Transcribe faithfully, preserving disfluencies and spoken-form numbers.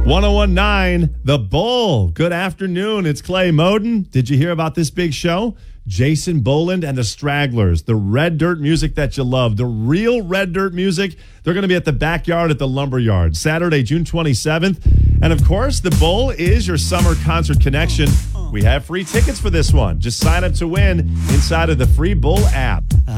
ten19, The Bull. Good afternoon. It's Clay Moden. Did you hear about this big show? Jason Boland and the Stragglers, the red dirt music that you love, the real red dirt music. They're going to be at the Backyard at the Lumberyard, Saturday, June twenty-seventh. And of course, The Bull is your summer concert connection. We have free tickets for this one. Just sign up to win inside of the free Bull app.